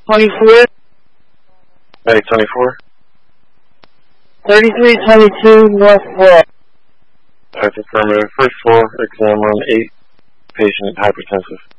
24. 24. 3322 North 4. That's affirmative. First floor, exam room 8, patient hypertensive.